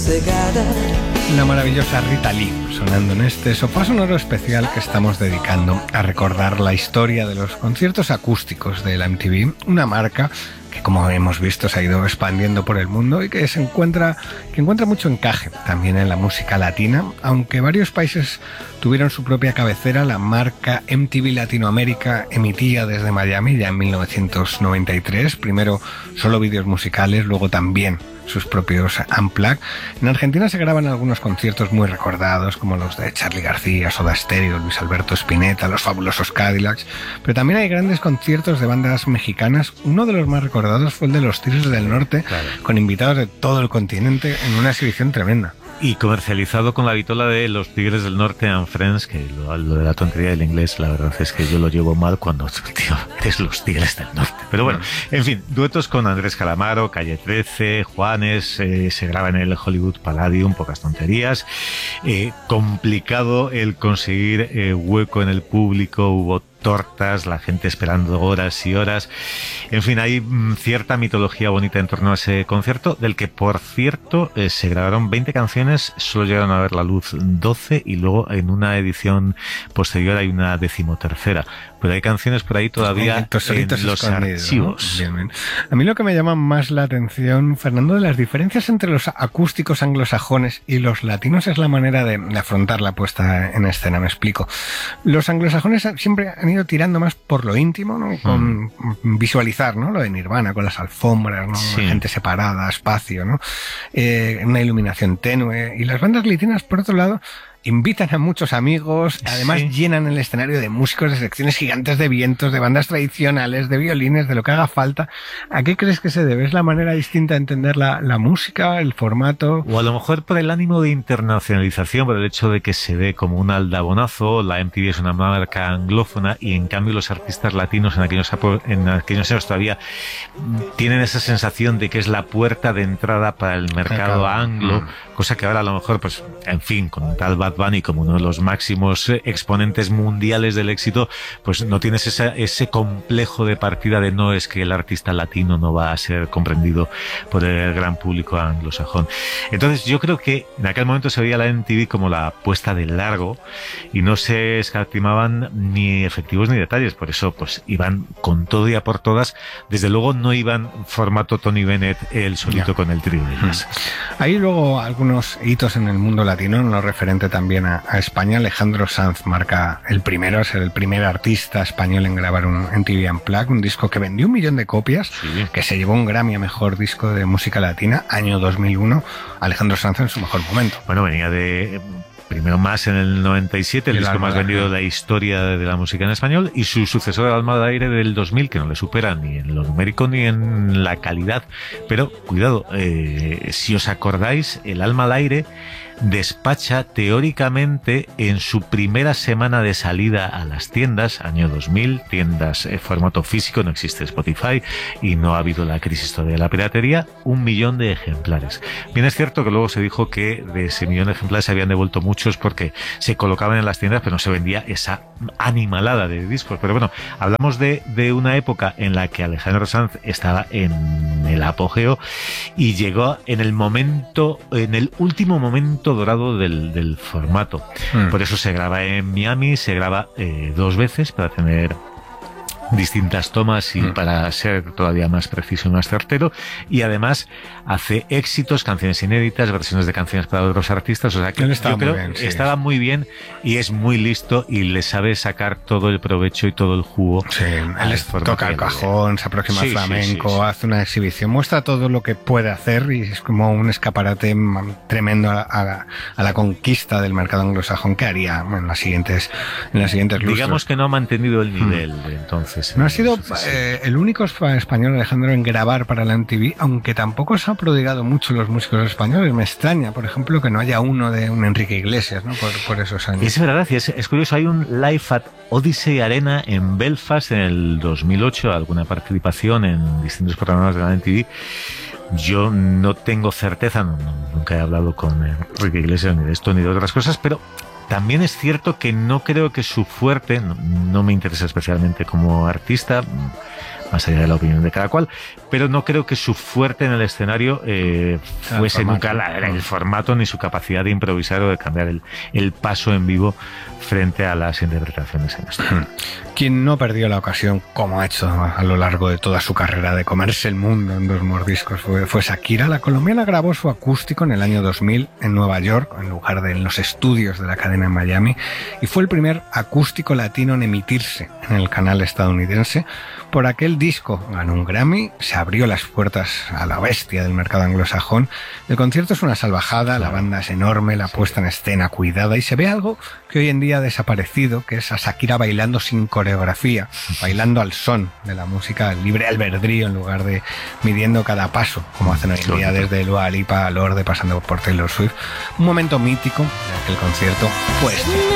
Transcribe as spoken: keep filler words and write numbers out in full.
sosegada. La maravillosa Rita Lee, sonando en este sofá sonoro especial que estamos dedicando a recordar la historia de los conciertos acústicos de la M T V, una marca que, como hemos visto, se ha ido expandiendo por el mundo y que se encuentra, que encuentra mucho encaje también en la música latina, aunque varios países tuvieron su propia cabecera. La marca M T V Latinoamérica emitía desde Miami ya en mil novecientos noventa y tres, primero solo vídeos musicales, luego también sus propios Unplugged. En Argentina se graban algunos conciertos muy recordados, como los de Charly García, Soda Stereo, Luis Alberto Spinetta, Los Fabulosos Cadillacs, pero también hay grandes conciertos de bandas mexicanas. Uno de los más recordados fue el de Los Tigres del Norte, claro, con invitados de todo el continente en una exhibición tremenda. Y comercializado con la vitola de Los Tigres del Norte and Friends, que lo, lo de la tontería del inglés, la verdad es que yo lo llevo mal cuando, tío, es Los Tigres del Norte. Pero bueno, en fin, duetos con Andrés Calamaro, Calle trece, Juanes, eh, se graba en el Hollywood Palladium, pocas tonterías. Eh, complicado el conseguir eh, hueco en el público, hubo tortas, la gente esperando horas y horas. En fin, hay mm, cierta mitología bonita en torno a ese concierto, del que, por cierto, eh, se grabaron veinte canciones, solo llegaron a ver la luz doce, y luego en una edición posterior hay una decimotercera. Pero hay canciones por ahí todavía en los archivos. ¿No? Bien, bien. A mí lo que me llama más la atención, Fernando, de las diferencias entre los acústicos anglosajones y los latinos es la manera de, de afrontar la puesta en escena. Me explico. Los anglosajones siempre han ido tirando más por lo íntimo, ¿no? Con mm. visualizar, ¿no? Lo de Nirvana, con las alfombras, ¿no? Sí. Gente separada, espacio, ¿no? Eh, una iluminación tenue. Y las bandas latinas, por otro lado, invitan a muchos amigos, además sí. llenan el escenario de músicos, de secciones gigantes de vientos, de bandas tradicionales, de violines, de lo que haga falta. ¿A qué crees que se debe? ¿Es la manera distinta de entender la, la música, el formato? O a lo mejor por el ánimo de internacionalización, por el hecho de que se ve como un aldabonazo. La M T V es una marca anglófona y en cambio los artistas latinos en aquellos, en aquellos años todavía tienen esa sensación de que es la puerta de entrada para el mercado Acaba. anglo, mm. cosa que ahora a lo mejor, pues, en fin, con tal Bad Bunny como uno de los máximos exponentes mundiales del éxito, pues no tienes esa, ese complejo de partida de no, es que el artista latino no va a ser comprendido por el gran público anglosajón. Entonces yo creo que en aquel momento se veía la M T V como la puesta de largo y no se escatimaban ni efectivos ni detalles, por eso pues iban con todo y a por todas. Desde luego no iban formato Tony Bennett el solito, yeah. con el trío. Hay luego algunos hitos en el mundo latino, en lo referente también a, a España. Alejandro Sanz marca el primero, es el primer artista español en grabar un M T V Unplugged, un disco que vendió un millón de copias, sí. que se llevó un Grammy a mejor disco de música latina, año dos mil uno. Alejandro Sanz en su mejor momento. Bueno, venía de primero Más en el noventa y siete, el, el disco más vendido de la historia de la música en español, y su sucesor, El Alma al Aire, del dos mil, que no le supera ni en lo numérico ni en la calidad. Pero cuidado, eh, si os acordáis, El Alma al Aire despacha teóricamente en su primera semana de salida a las tiendas, año dos mil, tiendas en formato físico, no existe Spotify y no ha habido la crisis todavía de la piratería, un millón de ejemplares. Bien, es cierto que luego se dijo que de ese millón de ejemplares se habían devuelto muchos porque se colocaban en las tiendas, pero no se vendía esa animalada de discos. Pero bueno, hablamos de, de una época en la que Alejandro Sanz estaba en el apogeo y llegó en el momento, en el último momento dorado del, del formato. Mm. Por eso se graba en Miami, se graba eh, dos veces para tener distintas tomas y mm. para ser todavía más preciso y más certero, y además hace éxitos, canciones inéditas, versiones de canciones para otros artistas. O sea que yo creo que sí. estaba muy bien y es muy listo y le sabe sacar todo el provecho y todo el jugo. Sí, él toca el cajón, se aproxima al sí, flamenco, sí, sí, sí. hace una exhibición, muestra todo lo que puede hacer y es como un escaparate tremendo a, a, a la conquista del mercado anglosajón que haría en las siguientes en las siguientes lustros. Digamos que no ha mantenido el nivel mm. de entonces. No ha sido eh, el único español, Alejandro, en grabar para la M T V, aunque tampoco se han prodigado mucho los músicos españoles. Me extraña, por ejemplo, que no haya uno de un Enrique Iglesias, ¿no? Por, por esos años. Es verdad, es, es curioso. Hay un live at Odyssey Arena en Belfast en el dos mil ocho, alguna participación en distintos programas de la M T V. Yo no tengo certeza, no, no, nunca he hablado con Enrique Iglesias ni de esto ni de otras cosas, pero También es cierto que no creo que su fuerte, no, no me interesa especialmente como artista, más allá de la opinión de cada cual, pero no creo que su fuerte en el escenario eh, fuese nunca la, el formato ni su capacidad de improvisar o de cambiar el, el paso en vivo frente a las interpretaciones en estudio. Quien no perdió la ocasión, como ha hecho a lo largo de toda su carrera, de comerse el mundo en dos mordiscos, fue, fue Shakira. La colombiana grabó su acústico en el año dos mil en Nueva York, en lugar de en los estudios de la cadena en Miami, y fue el primer acústico latino en emitirse en el canal estadounidense. Por aquel disco ganó un Grammy, se abrió las puertas a la bestia del mercado anglosajón. El concierto es una salvajada, la banda es enorme, la puesta en escena cuidada, y se ve algo que hoy en día ha desaparecido, que es a Shakira bailando sin coreografía, bailando al son de la música, libre albedrío en lugar de midiendo cada paso, como hacen hoy en día desde Dua Lipa a Lorde pasando por Taylor Swift. Un momento mítico de aquel concierto, pues